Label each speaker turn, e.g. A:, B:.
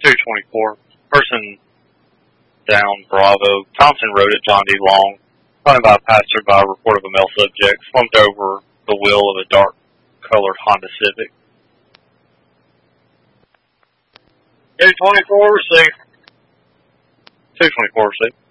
A: 224. Person down, Bravo. Thompson Road at John D. Long. Running by a passer by a report of a male subject. Slumped over the wheel of a dark-colored Honda Civic.
B: 224, receive.
A: 224, receive.